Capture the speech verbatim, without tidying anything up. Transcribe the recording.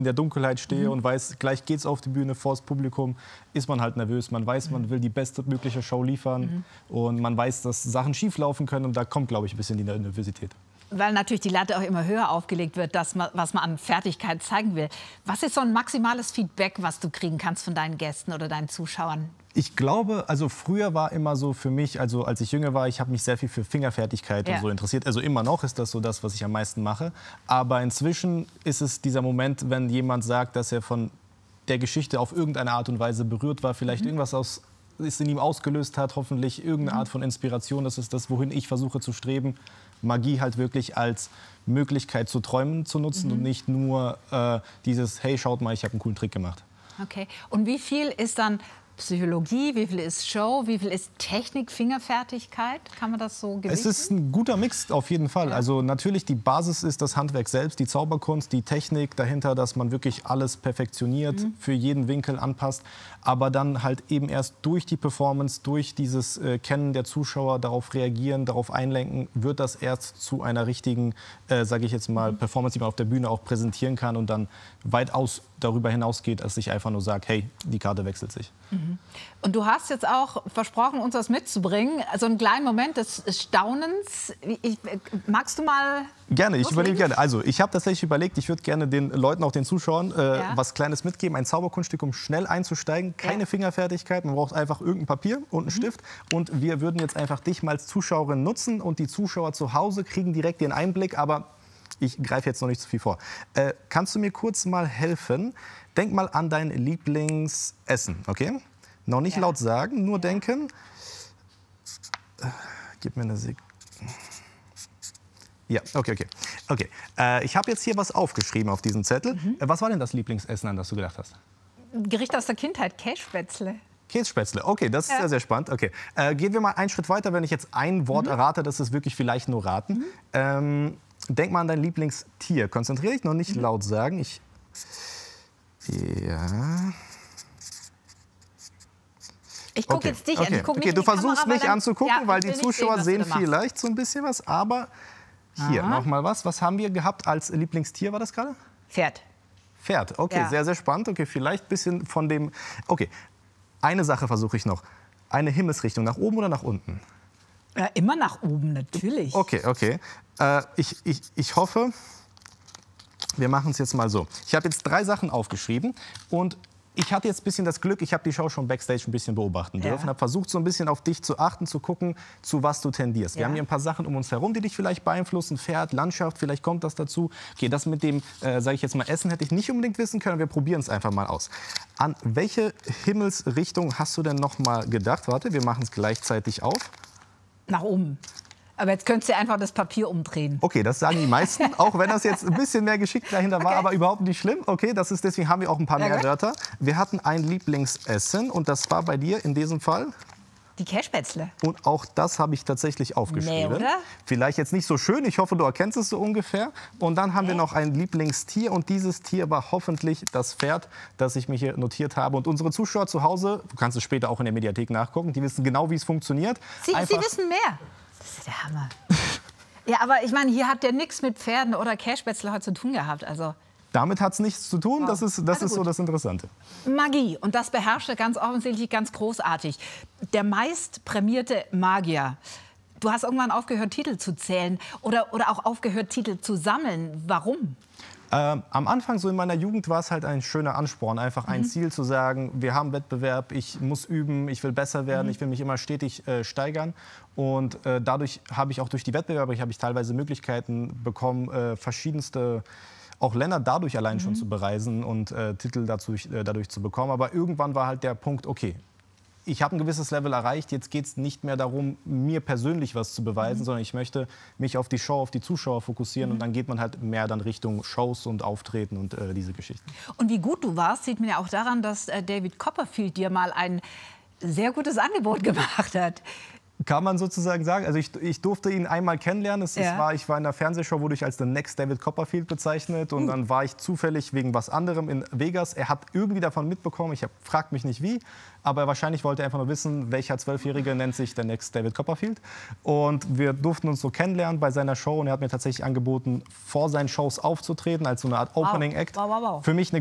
in der Dunkelheit stehe mhm. und weiß, gleich geht's auf die Bühne vor das Publikum, ist man halt nervös. Man weiß, man will die beste mögliche Show liefern mhm. und man weiß, dass Sachen schief laufen können und da kommt, glaube ich, ein bisschen die Nervosität. Weil natürlich die Latte auch immer höher aufgelegt wird, das, was man an Fertigkeit zeigen will. Was ist so ein maximales Feedback, was du kriegen kannst von deinen Gästen oder deinen Zuschauern? Ich glaube, also früher war immer so für mich, also als ich jünger war, ich habe mich sehr viel für Fingerfertigkeit ja. und so interessiert. Also immer noch ist das so das, was ich am meisten mache. Aber inzwischen ist es dieser Moment, wenn jemand sagt, dass er von der Geschichte auf irgendeine Art und Weise berührt war, vielleicht mhm. irgendwas aus, ist in ihm ausgelöst hat, hoffentlich irgendeine mhm. Art von Inspiration. Das ist das, wohin ich versuche zu streben. Magie halt wirklich als Möglichkeit zu träumen zu nutzen mhm. und nicht nur äh, dieses, hey, schaut mal, ich habe einen coolen Trick gemacht. Okay. Und wie viel ist dann Psychologie, wie viel ist Show, wie viel ist Technik, Fingerfertigkeit? Kann man das so gewichten? Es ist ein guter Mix auf jeden Fall. Ja. Also natürlich die Basis ist das Handwerk selbst, die Zauberkunst, die Technik dahinter, dass man wirklich alles perfektioniert, mhm. für jeden Winkel anpasst. Aber dann halt eben erst durch die Performance, durch dieses äh, Kennen der Zuschauer, darauf reagieren, darauf einlenken, wird das erst zu einer richtigen, äh, sage ich jetzt mal, mhm. Performance, die man auf der Bühne auch präsentieren kann und dann weitaus darüber hinausgeht, als ich einfach nur sage, hey, die Karte wechselt sich. Mhm. Und du hast jetzt auch versprochen, uns das mitzubringen. Also einen kleinen Moment des Staunens. Ich, magst du mal... Gerne, ich überlege gerne. Also ich habe tatsächlich überlegt, ich würde gerne den Leuten, auch den Zuschauern, äh, ja. was Kleines mitgeben. Ein Zauberkunststück, um schnell einzusteigen. Keine ja. Fingerfertigkeit, man braucht einfach irgendein Papier und einen mhm. Stift. Und wir würden jetzt einfach dich mal als Zuschauerin nutzen. Und die Zuschauer zu Hause kriegen direkt den Einblick. Aber ich greife jetzt noch nicht zu viel vor. Äh, kannst du mir kurz mal helfen? Denk mal an dein Lieblingsessen, okay? Noch nicht ja. laut sagen, nur ja. denken. Äh, gib mir eine Sekunde. Ja, okay, okay. okay. Äh, ich habe jetzt hier was aufgeschrieben auf diesem Zettel. Mhm. Äh, was war denn das Lieblingsessen, an das du gedacht hast? Gericht aus der Kindheit, Kässpätzle. Kässpätzle, okay, das ist ja. sehr, sehr spannend. Okay. Äh, gehen wir mal einen Schritt weiter, wenn ich jetzt ein Wort mhm. errate, das ist wirklich vielleicht nur raten. Mhm. Ähm, denk mal an dein Lieblingstier. Konzentriere dich, noch nicht mhm. laut sagen. Ich... Ja... Ich gucke okay. jetzt dich okay. an. Ich guck okay, nicht du in die versuchst Kamera, mich anzugucken, ja, weil die Zuschauer sehen, sehen vielleicht so ein bisschen was. Aber hier, noch mal was. Was haben wir gehabt als Lieblingstier, war das gerade? Pferd. Pferd, okay, ja. sehr, sehr spannend. Okay, vielleicht ein bisschen von dem... Okay, eine Sache versuche ich noch. Eine Himmelsrichtung, nach oben oder nach unten? Ja, immer nach oben, natürlich. Okay, okay. Äh, ich, ich, ich hoffe, wir machen es jetzt mal so. Ich habe jetzt drei Sachen aufgeschrieben und ich hatte jetzt ein bisschen das Glück, ich habe die Show schon backstage ein bisschen beobachten dürfen, ja. habe versucht, so ein bisschen auf dich zu achten, zu gucken, zu was du tendierst. Ja. Wir haben hier ein paar Sachen um uns herum, die dich vielleicht beeinflussen, Pferd, Landschaft, vielleicht kommt das dazu. Okay, das mit dem, äh, sage ich jetzt mal, Essen hätte ich nicht unbedingt wissen können, wir probieren es einfach mal aus. An welche Himmelsrichtung hast du denn noch mal gedacht? Warte, wir machen es gleichzeitig auf. Nach oben. Aber jetzt könntest du einfach das Papier umdrehen. Okay, das sagen die meisten, auch wenn das jetzt ein bisschen mehr geschickt dahinter war, okay. aber überhaupt nicht schlimm. Okay, das ist, deswegen haben wir auch ein paar ja, mehr gut. Wörter. Wir hatten ein Lieblingsessen und das war bei dir in diesem Fall? Die Kässpätzle. Und auch das habe ich tatsächlich aufgeschrieben. Nee, oder? Vielleicht jetzt nicht so schön, ich hoffe, du erkennst es so ungefähr. Und dann haben nee. wir noch ein Lieblingstier und dieses Tier war hoffentlich das Pferd, das ich mir hier notiert habe. Und unsere Zuschauer zu Hause, du kannst es später auch in der Mediathek nachgucken, die wissen genau, wie es funktioniert. Sie, Sie wissen mehr. Das ist der Hammer. Ja, aber ich meine, hier hat der nichts mit Pferden oder Kässpätzle heute zu tun gehabt. Also damit hat es nichts zu tun, wow. das ist, das also ist so das Interessante. Magie, und das beherrscht er ganz offensichtlich ganz großartig. Der meist prämierte Magier. Du hast irgendwann aufgehört, Titel zu zählen oder, oder auch aufgehört, Titel zu sammeln. Warum? Ähm, am Anfang, so in meiner Jugend, war es halt ein schöner Ansporn, einfach ein mhm. Ziel zu sagen, wir haben Wettbewerb, ich muss üben, ich will besser werden, mhm. ich will mich immer stetig äh, steigern. Und äh, dadurch habe ich auch durch die Wettbewerbe, ich habe ich teilweise Möglichkeiten bekommen, äh, verschiedenste auch Länder dadurch allein mhm. schon zu bereisen und äh, Titel dazu, äh, dadurch zu bekommen. Aber irgendwann war halt der Punkt, okay, ich habe ein gewisses Level erreicht, jetzt geht es nicht mehr darum, mir persönlich was zu beweisen, mhm. sondern ich möchte mich auf die Show, auf die Zuschauer fokussieren mhm. und dann geht man halt mehr dann Richtung Shows und Auftreten und äh, diese Geschichten. Und wie gut du warst, sieht man ja auch daran, dass äh, David Copperfield dir mal ein sehr gutes Angebot gemacht hat. Kann man sozusagen sagen. Also ich, ich durfte ihn einmal kennenlernen. Es, Ja. es war, ich war in der Fernsehshow, wurde ich als the next David Copperfield bezeichnet. Und Uh. dann war ich zufällig wegen was anderem in Vegas. Er hat irgendwie davon mitbekommen. Ich hab, fragt mich nicht wie. Aber wahrscheinlich wollte er einfach nur wissen, welcher Zwölfjährige nennt sich the next David Copperfield. Und wir durften uns so kennenlernen bei seiner Show. Und er hat mir tatsächlich angeboten, vor seinen Shows aufzutreten, als so eine Art Opening Act. Wow, wow, wow. Für mich eine